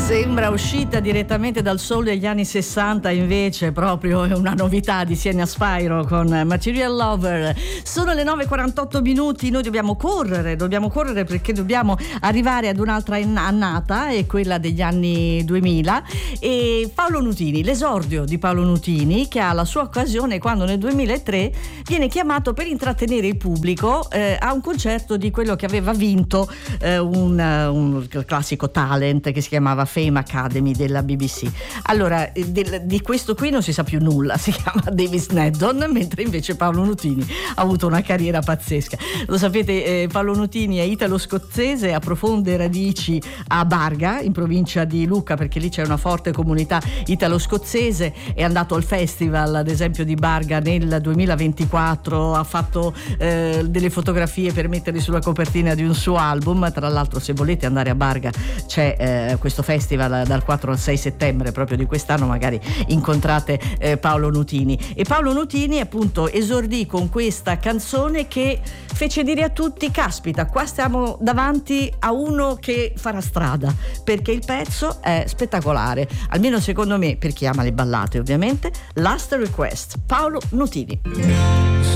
Sembra uscita direttamente dal soul degli anni 60, invece proprio è una novità di Siena Spyro con Material Lover. Sono le 9:48 minuti, noi dobbiamo correre perché dobbiamo arrivare ad un'altra annata, è quella degli anni 2000, e Paolo Nutini, l'esordio di Paolo Nutini, che ha la sua occasione quando nel 2003 viene chiamato per intrattenere il pubblico a un concerto di quello che aveva vinto un classico talent che si chiamava Fame Academy della BBC. Allora, di questo qui non si sa più nulla, si chiama Davis Neddon, mentre invece Paolo Nutini ha avuto una carriera pazzesca. Lo sapete, Paolo Nutini è italo-scozzese, ha profonde radici a Barga, in provincia di Lucca, perché lì c'è una forte comunità italo-scozzese. È andato al festival, ad esempio, di Barga nel 2024, ha fatto delle fotografie per metterle sulla copertina di un suo album. Tra l'altro, se volete andare a Barga c'è questo festival dal 4 al 6 settembre proprio di quest'anno, magari incontrate Paolo Nutini. E Paolo Nutini appunto esordì con questa canzone che fece dire a tutti: caspita, qua stiamo davanti a uno che farà strada, perché il pezzo è spettacolare, almeno secondo me, per chi ama le ballate ovviamente. Last Request, Paolo Nutini.